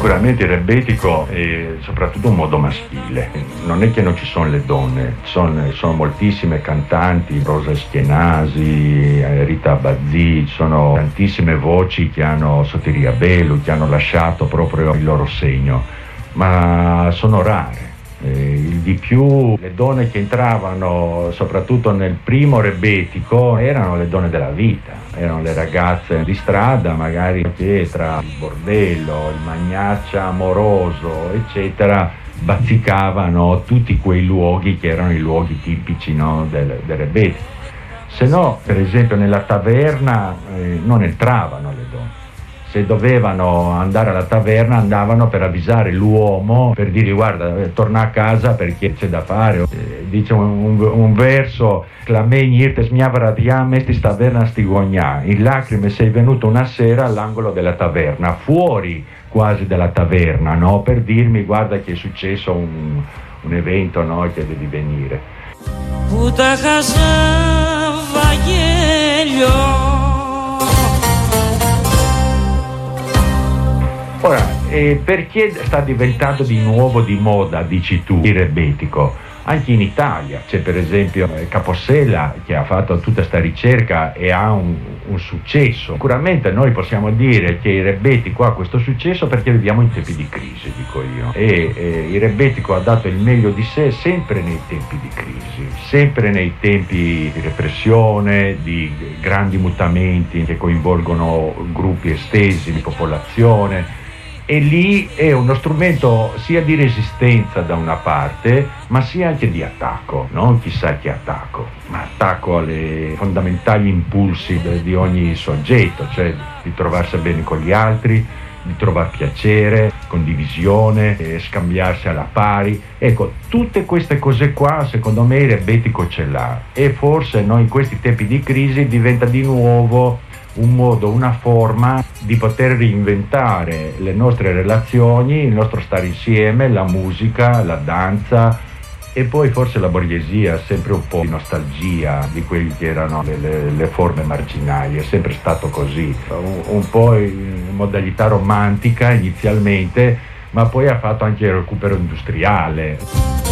Sicuramente il rebetico è soprattutto un modo maschile, non è che non ci sono le donne, sono moltissime cantanti, Rosa Schienasi, Rita Bazzi, sono tantissime voci che hanno Sotiria Bellu, che hanno lasciato proprio il loro segno, ma sono rare. Il di più, le donne che entravano soprattutto nel primo rebetico erano le donne della vita, erano le ragazze di strada, magari che tra il bordello, il magnaccia amoroso, eccetera, bazzicavano tutti quei luoghi che erano i luoghi tipici, no, del rebetico. Se no, per esempio, nella taverna non entravano le donne. Se dovevano andare alla taverna andavano per avvisare l'uomo, per dirgli guarda, torna a casa perché c'è da fare. Dice un verso, clamegni irte smiavaradiam esti taverna stigogna, in lacrime sei venuto una sera all'angolo della taverna, fuori quasi della taverna, no? Per dirmi guarda che è successo un evento, no? Che devi venire. Puta casa Vangelo. Ora, perché sta diventando di nuovo di moda, dici tu, il rebetico? Anche in Italia c'è per esempio Capossela che ha fatto tutta questa ricerca e ha un successo. Sicuramente noi possiamo dire che il rebetico ha questo successo perché viviamo in tempi di crisi, dico io, e il rebetico ha dato il meglio di sé sempre nei tempi di crisi, sempre nei tempi di repressione, di grandi mutamenti che coinvolgono gruppi estesi di popolazione. E lì è uno strumento sia di resistenza da una parte, ma sia anche di attacco, non chissà che attacco, ma attacco alle fondamentali impulsi di ogni soggetto, cioè di trovarsi bene con gli altri, di trovare piacere, condivisione, scambiarsi alla pari. Ecco, tutte queste cose qua secondo me il rebetico ce l'ha, e forse noi in questi tempi di crisi diventa di nuovo un modo, una forma di poter reinventare le nostre relazioni, il nostro stare insieme, la musica, la danza, e poi forse la borghesia, sempre un po' di nostalgia di quelli che erano le forme marginali, è sempre stato così, un po' in modalità romantica inizialmente, ma poi ha fatto anche il recupero industriale.